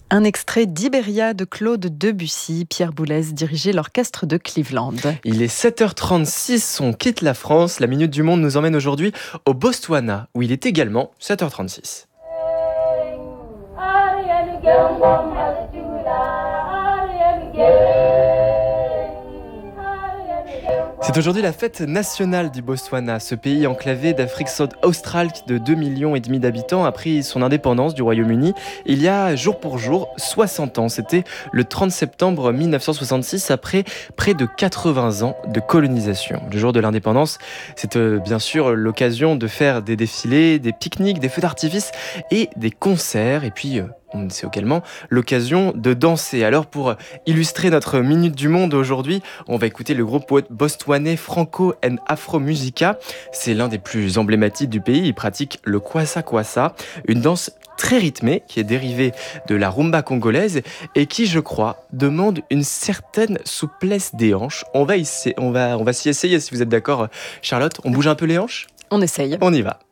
Un extrait d'Iberia de Claude Debussy. Pierre Boulez dirigeait l'orchestre de Cleveland. Il est 7h36, on quitte la France. La Minute du Monde nous emmène aujourd'hui au Botswana, où il est également 7h36. C'est aujourd'hui la fête nationale du Botswana. Ce pays enclavé d'Afrique australe de 2,5 millions d'habitants a pris son indépendance du Royaume-Uni il y a jour pour jour 60 ans. C'était le 30 septembre 1966 après près de 80 ans de colonisation. Le jour de l'indépendance, c'est bien sûr l'occasion de faire des défilés, des pique-niques, des feux d'artifice et des concerts. Et puis c'est également l'occasion de danser. Alors pour illustrer notre Minute du Monde aujourd'hui, on va écouter le groupe botswanais Franco and Afro Musica. C'est l'un des plus emblématiques du pays. Il pratique le kwasa kwasa, une danse très rythmée qui est dérivée de la rumba congolaise et qui, je crois, demande une certaine souplesse des hanches. On va s'y essayer si vous êtes d'accord, Charlotte. On bouge un peu les hanches ? On essaye. On y va.